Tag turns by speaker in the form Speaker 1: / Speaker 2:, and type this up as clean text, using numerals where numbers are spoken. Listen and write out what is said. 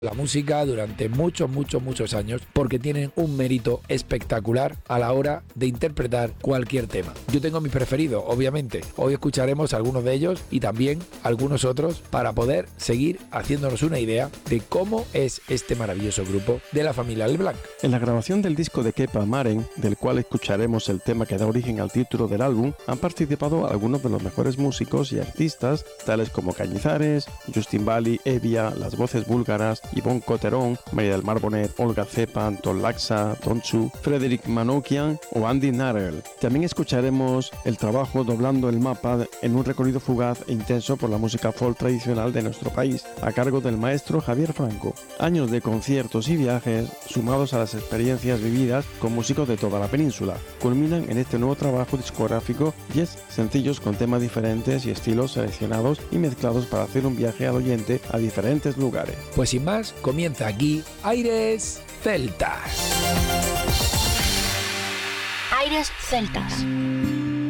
Speaker 1: la música durante muchos años porque tienen un mérito espectacular a la hora de interpretar cualquier tema. Yo tengo mis preferidos, obviamente. Hoy escucharemos algunos de ellos y también algunos otros para poder seguir haciéndonos una idea de cómo es este maravilloso grupo de la familia LeBlanc.
Speaker 2: En la grabación del disco de Kepa Maren, del cual escucharemos el tema que da origen al título del álbum, han participado algunos de los mejores músicos y artistas, tales como Cañizares, Justin Bali, Evia, las voces búlgaras, Ivonne Cotterón, María del Mar Bonet, Olga Cepa, Anton Laxa, Tonchu, Frederick Manoukian o Andy Narell. También escucharemos el trabajo Doblando el Mapa en un recorrido fugaz e intenso por la música folk tradicional de nuestro país, a cargo del maestro Javier Franco. Años de conciertos y viajes, sumados a las experiencias vividas con músicos de toda la península, culminan en este nuevo trabajo discográfico 10 sencillos con temas diferentes y estilos seleccionados y mezclados para hacer un viaje al oyente a diferentes lugares.
Speaker 1: Pues sin más, comienza aquí Aires Celtas.
Speaker 3: Aires Celtas.